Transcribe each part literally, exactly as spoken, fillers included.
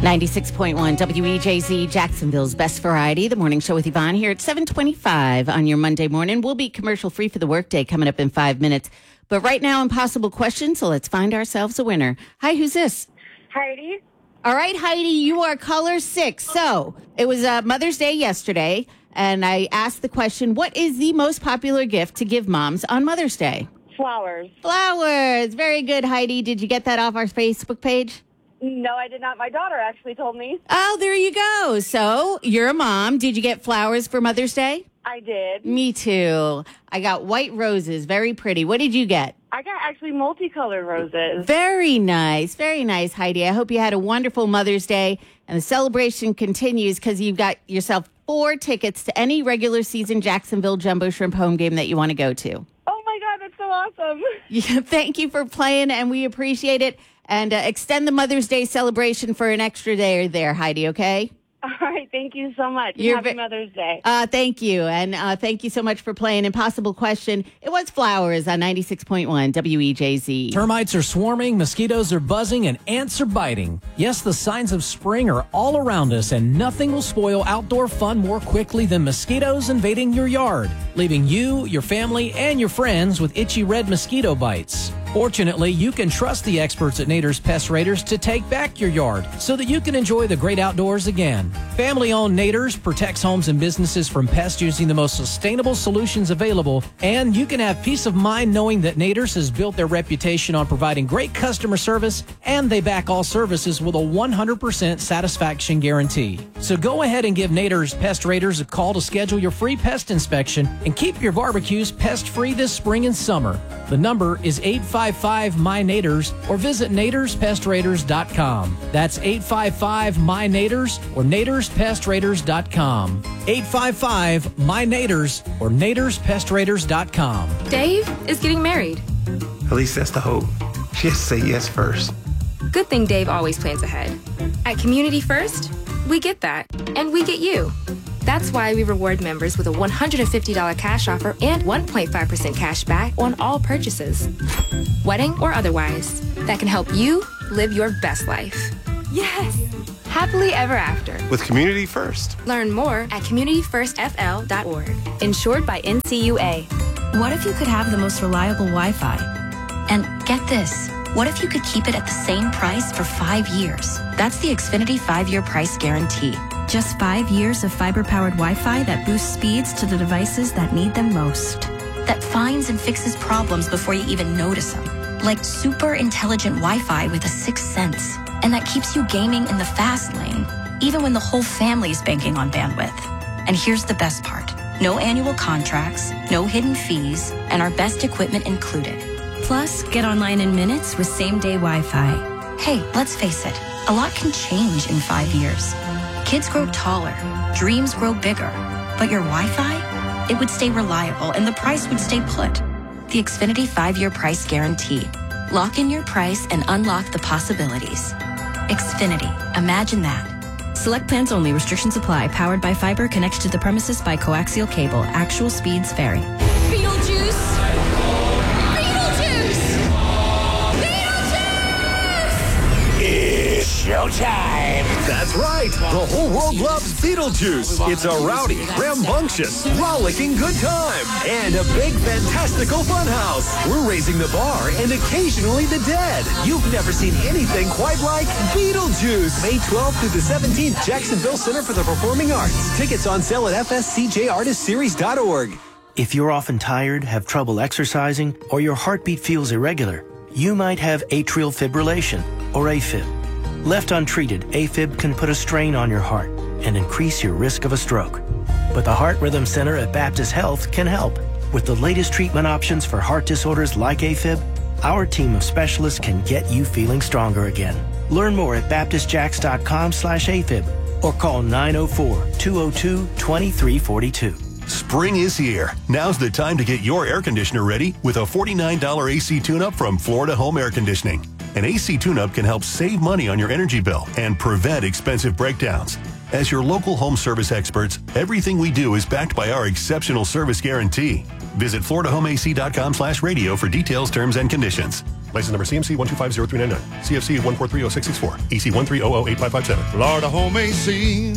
ninety-six point one W E J Z, Jacksonville's best variety. The morning show with Yvonne here at seven twenty-five on your Monday morning. We'll be commercial free for the workday coming up in five minutes. But right now, impossible question, so let's find ourselves a winner. Hi, who's this? Heidi. All right, Heidi, you are caller six. So it was uh, Mother's Day yesterday, and I asked the question, what is the most popular gift to give moms on Mother's Day? Flowers. Flowers. Very good, Heidi. Did you get that off our Facebook page? No, I did not. My daughter actually told me. Oh, there you go. So you're a mom. Did you get flowers for Mother's Day? I did. Me too. I got white roses. Very pretty. What did you get? I got actually multicolored roses. Very nice. Very nice, Heidi. I hope you had a wonderful Mother's Day. And the celebration continues because you've got yourself four tickets to any regular season Jacksonville Jumbo Shrimp home game that you want to go to. Oh, my God. That's so awesome. Yeah, thank you for playing, and we appreciate it. And uh, extend the Mother's Day celebration for an extra day there, Heidi, okay? All right. Thank you so much. You're Happy ve- Mother's Day. Uh, thank you. And uh, thank you so much for playing Impossible Question. It was flowers on ninety-six point one W E J Z. Termites are swarming, mosquitoes are buzzing, and ants are biting. Yes, the signs of spring are all around us, and nothing will spoil outdoor fun more quickly than mosquitoes invading your yard, leaving you, your family, and your friends with itchy red mosquito bites. Fortunately, you can trust the experts at Nader's Pest Raiders to take back your yard so that you can enjoy the great outdoors again. Family-owned Nader's protects homes and businesses from pests using the most sustainable solutions available, and you can have peace of mind knowing that Nader's has built their reputation on providing great customer service, and they back all services with a one hundred percent satisfaction guarantee. So go ahead and give Nader's Pest Raiders a call to schedule your free pest inspection and keep your barbecues pest-free this spring and summer. The number is eight five five M Y Naders or visit naders pest raiders dot com. That's eight five five M Y Naders or naders pest raiders dot com. eight five five M Y Naders or naders pest raiders dot com. Dave is getting married. At least that's the hope. She has to say yes first. Good thing Dave always plans ahead. At Community First, we get that, and we get you. That's why we reward members with a one hundred fifty dollars cash offer and one point five percent cash back on all purchases, wedding or otherwise, that can help you live your best life. Yes! Happily ever after. With Community First. Learn more at community first f l dot org. Insured by N C U A. What if you could have the most reliable Wi-Fi? And get this, what if you could keep it at the same price for five years? That's the Xfinity five-year price guarantee. Just five years of fiber-powered Wi-Fi that boosts speeds to the devices that need them most. That finds and fixes problems before you even notice them. Like super intelligent Wi-Fi with a sixth sense. And that keeps you gaming in the fast lane, even when the whole family is banking on bandwidth. And here's the best part. No annual contracts, no hidden fees, and our best equipment included. Plus, get online in minutes with same-day Wi-Fi. Hey, let's face it, a lot can change in five years. Kids grow taller, dreams grow bigger, but your Wi-Fi, it would stay reliable and the price would stay put. The Xfinity five-year price guarantee. Lock in your price and unlock the possibilities. Xfinity, imagine that. Select plans only. Restrictions apply. Powered by fiber, connects to the premises by coaxial cable. Actual speeds vary. Beetlejuice! Beetlejuice! Beetlejuice! It's showtime! That's right. The whole world loves Beetlejuice. It's a rowdy, rambunctious, rollicking good time. And a big, fantastical funhouse. We're raising the bar and occasionally the dead. You've never seen anything quite like Beetlejuice. May twelfth through the seventeenth, Jacksonville Center for the Performing Arts. Tickets on sale at f s c j artist series dot org. If you're often tired, have trouble exercising, or your heartbeat feels irregular, you might have atrial fibrillation, or AFib. Left untreated, AFib can put a strain on your heart and increase your risk of a stroke. But the Heart Rhythm Center at Baptist Health can help. With the latest treatment options for heart disorders like AFib, our team of specialists can get you feeling stronger again. Learn more at baptist jacks dot com slash AFib or call nine oh four, two oh two, two three four two. Spring is here. Now's the time to get your air conditioner ready with a forty-nine dollars A C tune-up from Florida Home Air Conditioning. An A C tune-up can help save money on your energy bill and prevent expensive breakdowns. As your local home service experts, everything we do is backed by our exceptional service guarantee. Visit florida home a c dot com slash radio for details, terms, and conditions. License number C M C one two five zero three nine nine. C F C one four three zero six six four. E C one three zero zero eight five five seven. Florida Home A C.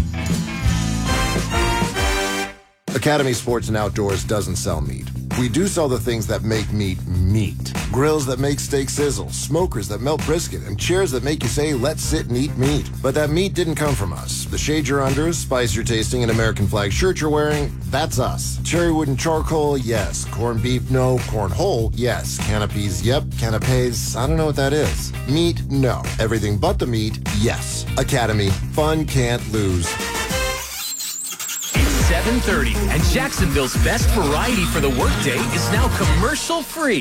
Academy Sports and Outdoors doesn't sell meat. We do sell the things that make meat meat. Grills that make steak sizzle, smokers that melt brisket, and chairs that make you say, let's sit and eat meat. But that meat didn't come from us. The shade you're under, spice you're tasting, and American flag shirt you're wearing, that's us. Cherry wood and charcoal, yes. Corned beef, no. Corn whole, yes. Canopies, yep. Canapes, I don't know what that is. Meat, no. Everything but the meat, yes. Academy, fun can't lose. seven thirty, and Jacksonville's best variety for the workday is now commercial free.